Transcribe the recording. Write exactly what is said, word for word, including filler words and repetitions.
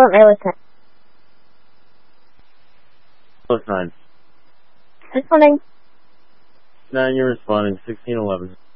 want my list. Plus nine. Responding. Nine, you're responding. Sixteen eleven.